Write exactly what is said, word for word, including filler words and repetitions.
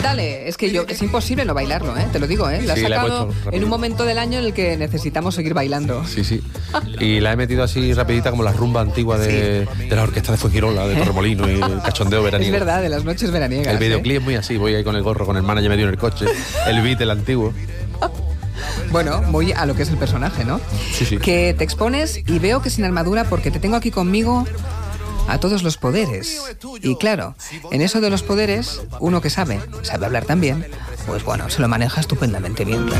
Dale, es que yo es imposible no bailarlo, ¿eh? Te lo digo, ¿eh? La has Sí, la hemos sacado hecho en un momento del año en el que necesitamos seguir bailando. Sí, sí. Y la he metido así rapidita como la rumba antigua de, sí. de la orquesta de Fuengirola, de Torremolino y el cachondeo veraniego. Es verdad, de las noches veraniegas. El videoclip ¿eh? es muy así, voy ahí con el gorro, con el manager medio en el coche, el beat, el antiguo. Bueno, muy a lo que es el personaje, ¿no? Sí, sí. Que te expones y veo que sin armadura porque te tengo aquí conmigo a todos los poderes. Y claro, en eso de los poderes, uno que sabe, sabe hablar también, pues bueno, se lo maneja estupendamente bien.